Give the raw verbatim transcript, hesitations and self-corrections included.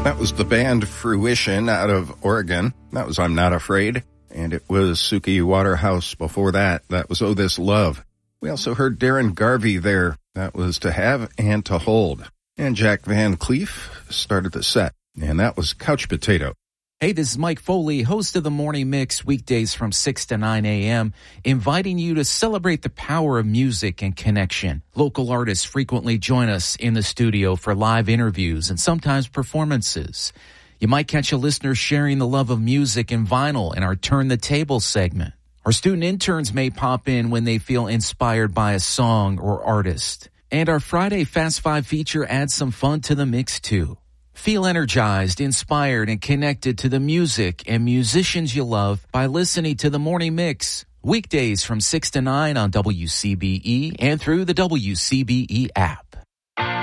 That was the band Fruition out of Oregon. That was I'm Not Afraid. And it was Suki Waterhouse before that. That was Oh This Love. We also heard Darren Garvey there. That was To Have and To Hold. And Jack Van Cleef started the set. And that was Couch Potato. Hey, this is Mike Foley, host of the Morning Mix, weekdays from six to nine a.m., inviting you to celebrate the power of music and connection. Local artists frequently join us in the studio for live interviews and sometimes performances. You might catch a listener sharing the love of music and vinyl in our Turn the Table segment. Our student interns may pop in when they feel inspired by a song or artist. And our Friday Fast Five feature adds some fun to the mix, too. Feel energized, inspired, and connected to the music and musicians you love by listening to the Morning Mix. Weekdays from six to nine on W C B E and through the W C B E app.